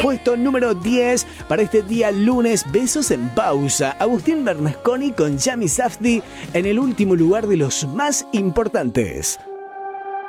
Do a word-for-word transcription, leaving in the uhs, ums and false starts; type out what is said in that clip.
puesto número diez para este día lunes. Besos en pausa. Agustín Bernasconi con Yami Safdie en el último lugar de los más importantes.